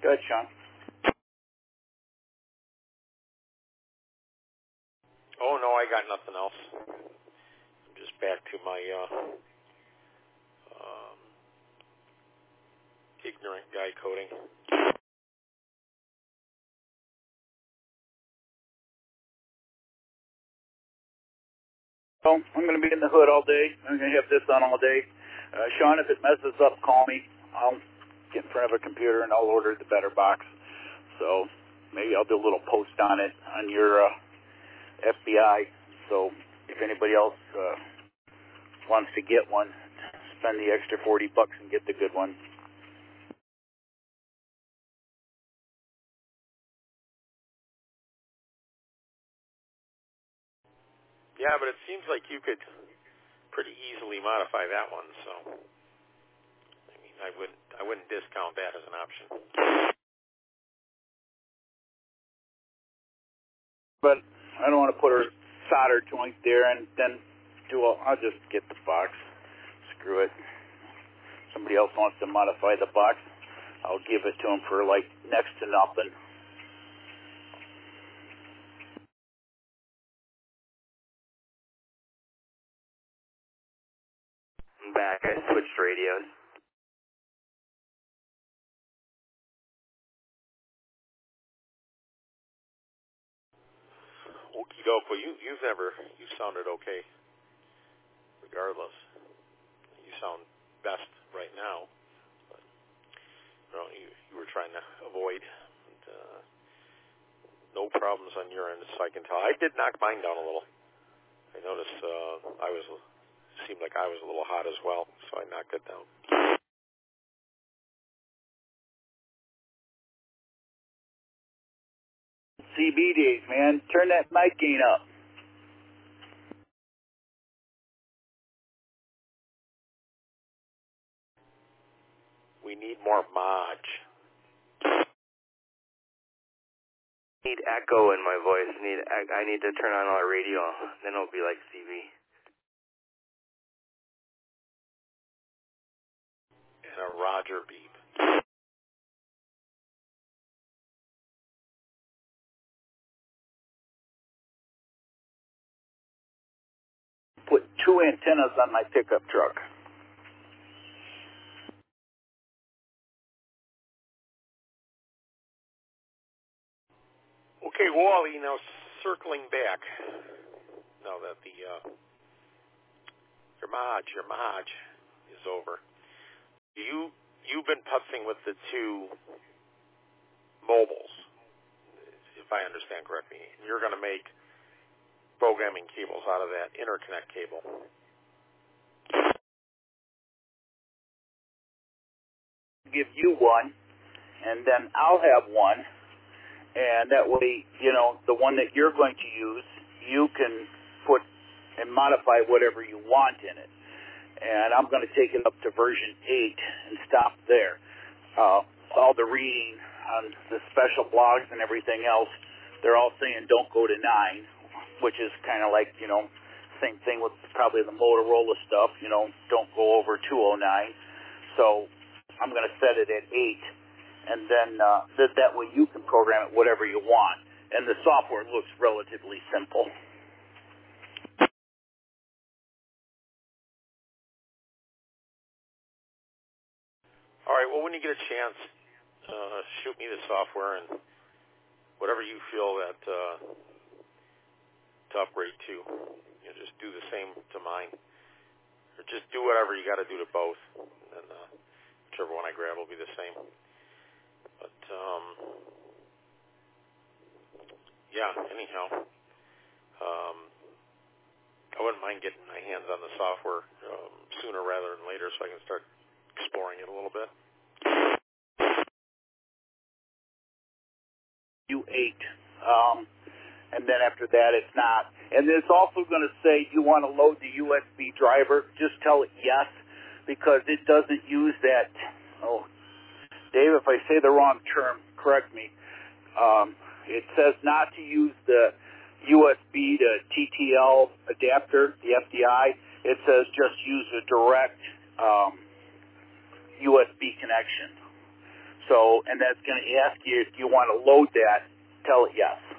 Go ahead, Sean. Oh, no, I got nothing else. I'm just back to my ignorant guy coding. So I'm going to be in the hood all day. I'm going to have this on all day. Sean, if it messes up, call me. I'll get in front of a computer and I'll order the better box. So maybe I'll do a little post on it on your FBI. So if anybody else wants to get one, spend the extra $40 and get the good one. Yeah, but it seems like you could pretty easily modify that one. So, I mean, I wouldn't discount that as an option. But I don't want to put a solder joint there and then I'll just get the box. Screw it. Somebody else wants to modify the box, I'll give it to them for like next to nothing. I'm back. I switched radios. Okie doke. Well, you've sounded okay, regardless. You sound best right now, but you were trying to avoid no problems on your end, so I can tell. I did knock mine down a little. I noticed seemed like I was a little hot as well, so I knocked it down. CB days, man. Turn that mic gain up. We need more Maj. Need echo in my voice. I need to turn on our radio. Then it'll be like CB. And a Roger beep. Put 2 antennas on my pickup truck. Okay, Wally, now circling back, now that the your Maj is over, you've been putzing with the 2 mobiles, if I understand correctly. You're going to make programming cables out of that interconnect cable. Give you one, and then I'll have one, and that way, the one that you're going to use, you can put and modify whatever you want in it. And I'm going to take it up to version 8 and stop there. All the reading on the special blogs and everything else, they're all saying don't go to 9, which is kind of like, same thing with probably the Motorola stuff, don't go over 209. So I'm going to set it at 8, and then that way you can program it whatever you want. And the software looks relatively simple. All right, well, when you get a chance, shoot me the software and whatever you feel that to upgrade to. Just do the same to mine. Or just do whatever you got to do to both. And whichever one I grab will be the same. But, yeah, anyhow, I wouldn't mind getting my hands on the software sooner rather than later so I can start exploring it a little bit. U8. And then after that, it's not. And it's also going to say you want to load the USB driver. Just tell it yes, because it doesn't use that. Oh, Dave, if I say the wrong term, correct me. It says not to use the USB to TTL adapter, the FDI. It says just use a direct USB connection. So, and that's going to ask you if you want to load that. Tell it yes.